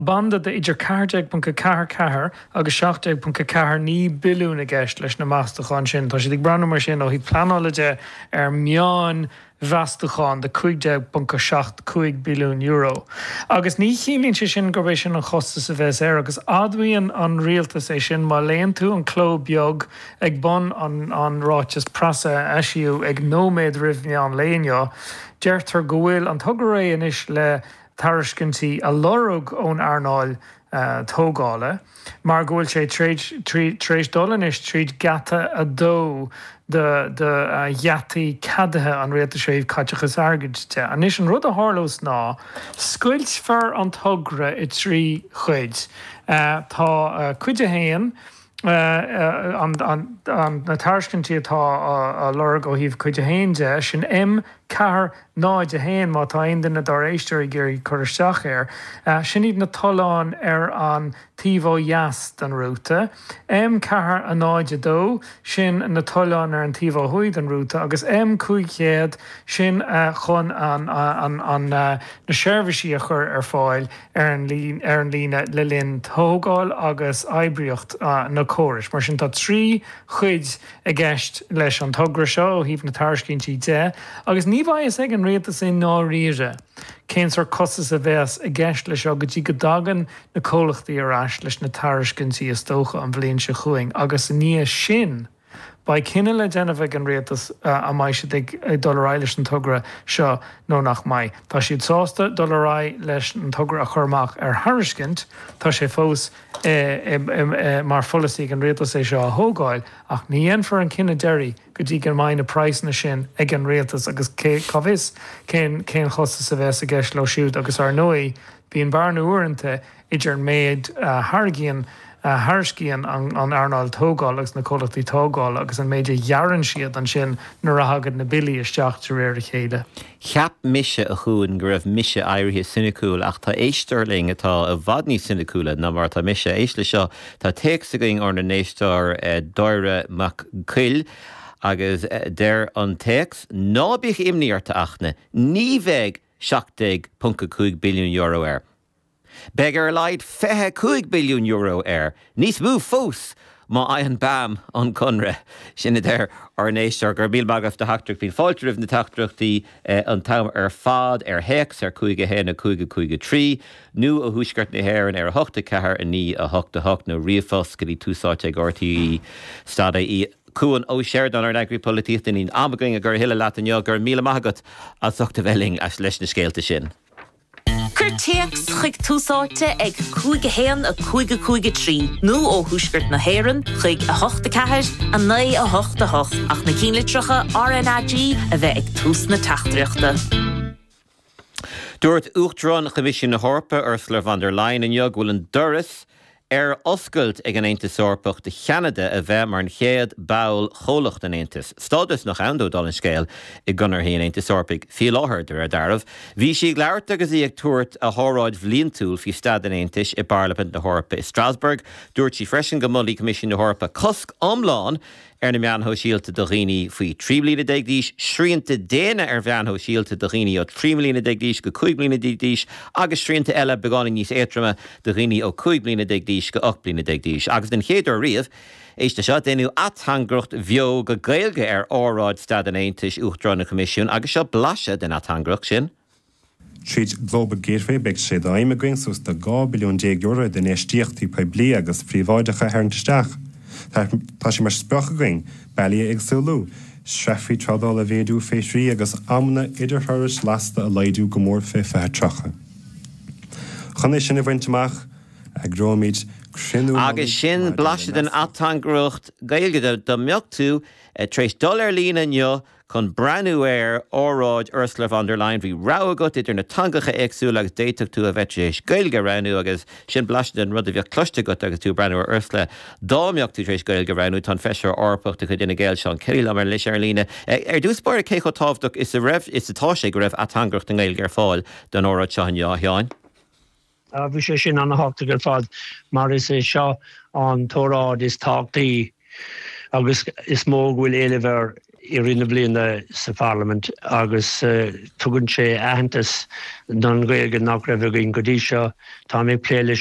Banda de idir cardeag bunca cahar agus 70 bunca cahar ní bilún a gceist leis na meastachán sin. Tá sé ag breanú mar sin ó hí planálaide meán bheastachán de 15.75 bilún euro. Agus ní chilíonn sé sin go bhéh sin an chostas a bheits agus admhaíonn an rialtas é sin má léonn tú an cló beag ag bon an ráitis prasa eisiú ag nóméid rih an léoneo, deirtar go bhfuil an tugur é inis le tarascintí a lorug ón Arnáil tógála, mar go bhfuil sé tréis dolan is tríd gata a dó de jataí cadathe an réalta séomh caiteachas airgid. An is an rud a hálós ná, scuilt fear an tugra i trí chuid. Tá cuide héan, an na tarascintí atá a lorug ó híomh cuide héan de sin cahar náid a héin má tá aon duine dar éisteir gurí chuiristeach sin iad na toláin an tíomh jaas den rúta. Cahar a náid a dó sin na toláin an tíomh huid an rúta, agus cúicéad sin chun an na seirbhísí a chur fáil an líne le linn tógáil agus éibriocht na córis. Mar sin tá trí chuid a gceist leis an tugra seo ó híomh na tarascintí de, agus ní bhaid ag an réaltas é ná riire. Cénsar costas a bheits a gceist leis go dtí go dagan na cólachtaí arás leis na tarascintí is tócha an bhléonn se chuing, agus níos sin ba cinenne le déanamh an réaltas a maiise ag $1 leis an tugra seo nó nach mai. Tá siad sásta $1 leis an tugra a churmach Harriscint, tá sé fós mar folasí an réaltas é seo a thógáil, ach níon for an cinenne deirí go dtí an main na price na sin ag an réaltas agus covis cén chostas a bheits a gceist le siúd agus ar nuí bíon barnú uaireanta idir an méid Harscían an Arnáil tógáil agus na cólachtaí tógáil agus an méidir dhearann siad an sin nuair a hagad na bilí isteach de réir a chéile. Cheap mise a chuún go raibh mise éirithe sinnicúil ach tá éisteirling atá a bhadní sinnicúla ná mar tá mise éisle seo tá téacsa going ar na néistóir Dóire Mac Cuil agus déir an téacs nábíoch imníarta achna ní bheith 70.5 billiún euro air. Begar leid 25 billiún euro air. Nís mú fós má an bam an conra sinna déir ar néistóir gur bíl bagah de heachtrach bín fáilte rih na teachtrachtaí an tam ar fád ar héics ar 5.3 nu a thuisceart na hhéireann ar 8 a ní a 8 nó riamhfos go dtí túsáte ag RTí stada í cuan ó Sheridan ar agri polítíocht in amagaing a gur hiile leat gur míle maigat a sochta bheling as leis na scéalta sin. Curteacs chuig túsáte ag 5.3 nó ó thuisceart na hhéireann chuig a 8 a 9 a 8 ach na cínlitricha RNAG a bheith ag tús na teachtraachta. Dúirt uachtarán Comisiún na Hórpa Ursula von der Leyen in bhfuil an doras oscailt ag an Aontas Eorpach de Cheanada a bheith mar an chéad bail cholacht an Aontas. Stádas nach andó dal an scéal i gcunar hí an Aontas Eorpach fí láthair de darmh. Bhí si leabhart agus ag tuairt a thóráid bhlíontúil fí stad an Aontas i Parliament na Hórpa i Strasbourg, dúirt si freisin go mulaí Comisiún na Hórpa cosc omláin ar na meanthó síalta do dhaoine faoi 3 bliana déagdíos, sríanta déine ar bheanthó síalta do dhaoine ó 3 bliana déagdíos go 5 bliana déagdíos, agus sríanta eile beána níos éitrama do dhaoine ó 5 bliana déagdíos go 8 bliana déagdíos. Agus den chéadú riamh, éiste seo déanú athangracht bheo go gailge ar áráid stad an Aontas uachtarán na Comisiún, agus seo blaise den athangracht sin. Tríd Global Gateway beag sé do imaging sus de 2 billiún euro den éistíochtaí poiblí agus phríomháideacha therntisteach. Tá sé mar sprach going, bailí ag súlú, srefií tradal a bhéadú féisrí agus amna idirthuras lasta a leidú go mór fé trocha. Chun é sin a bhaintteach ag rómid crinú agus sin blaise den athangracht gailge do meochtú tréis $1 lína neo chun breanú air óráid Ursula von der Leyen bhí rágat idir na tangacha éagsú agus déiteach tú a bheitrééis gailge ranú agus sin blaiste den rud a bheith cloiste go agus tú breanú Ursula dámeocht tú tréis gailge ranú tan feisir orpachta chu duna gail seán ceile mar leis ar lína. Dúspáir cécho tábhdach is atá sé go raibh athangracht an gailge ar fáil den óráid seo heáin. Bhí sé sin an háachta gur fad mar is é seo an tóráid is táchtaí agus is mó bhfuil éilehar I rinne bliana sa Parliament agus tugann sé ahantas don gaeilge nach raibh go dtí seo tá mé pléile